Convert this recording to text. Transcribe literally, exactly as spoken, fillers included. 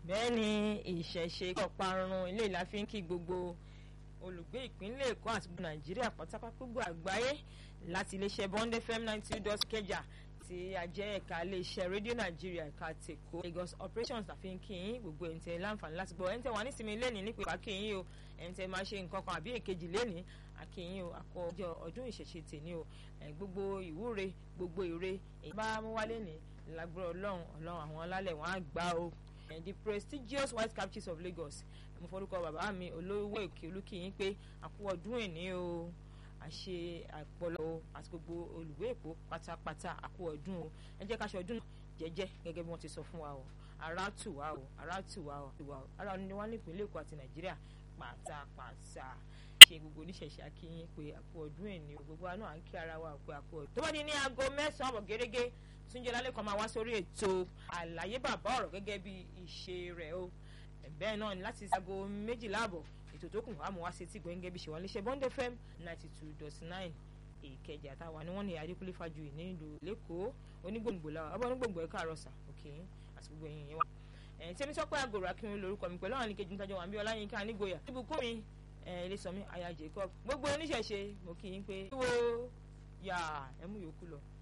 bẹ́ẹ̀ ni ìṣẹ̀ṣe ọ̀parun ilé ìlà fi ń kí gbogbo olùgbé ìpínlẹ̀ Èkó àti gbogbo Nàìjíríà pátápátá gbogbo àgbáyé láti iléeṣẹ́ Bond F M ninety two dot Kẹjà tí a jẹ́ ẹ̀ka iléeṣẹ́ rédíò Nàìjíríà ẹ̀ka tèkó Lagos operations àfi ń kí yín gbogbo ẹ̀yin tẹ́ láǹfààní láti gbọ́ ẹ̀yin tẹ́ wà nísìmí lẹ́nìí nípe ìpà kí yín o ẹ̀yin tẹ́ máa ṣe nǹkan kan àbí èkejì lẹ́nìí àkíyín o àkọ́jọ ọdún ìṣẹ̀ṣe tèní o gbogbo ìwúre gbogbo ire èyí bá mú wálé ní lágbára Ọlọ́run Ọlọ́run àwọn alálẹ̀ wọn á gbà o. The prestigious White Cap Chiefs of Lagos mo forúkọ bàbá mi olówó èkè olúkìyín pé àkú ọdún èní o àṣe àpọlọ o àti gbogbo olùgbé Èkó pátápátá àkú ọdún o ẹ jẹ́ ká ṣe ọdún jẹ́jẹ́ gẹ́gẹ́ bí wọ́n ti sọ fún wa o ara tù wá o ara tù wá o ìwà o ara ni wá ní ìpínlẹ̀ Èkó àti Nàìjíríà pátápátá ṣe gbogbo oníṣẹ̀ṣẹ̀ akíyín pé àkú ọdún èní o gbogbo àná à ń kí ara wa pé àkú ọdún. tó bá di ní aago mẹ́sàn-án àbọ̀ gẹ́gẹ́ Túnjí Ọlálẹ́kan máa wá sórí ètò àlàyé bàbá ọ̀rọ̀ gẹ́gẹ́ bí ìṣe rẹ̀ o bẹ́ẹ̀ náà ni láti aago méjìlá àbọ̀ ètò tó kù wá mú wá sí ti gbẹ̀ngẹ́ bí ṣe wà léṣe Bond F M ninety two dot nine Ìkẹjà táwa ni wọ́n ní Adékúnlé Fájuyì nílùú Lẹ́kọ̀ọ́ onígbòǹgbò làwọn ọba onígbòǹgbò ẹ̀ka àròsà òkè àti gbogbo ẹ̀yìn yẹn wà. ẹ̀yìn tí èmi sọ pé àgòrò akínrin lórúkọ mi pẹ̀lú àwọn àníkejì nítajọ wà ń bí Ọláyínká Nígboyà ibùkún mi Ilésànmí aya Jacob gbogbo oníṣẹ̀ṣe mo kí yín pé wíwo yà ẹ̀mú yòókù lọ.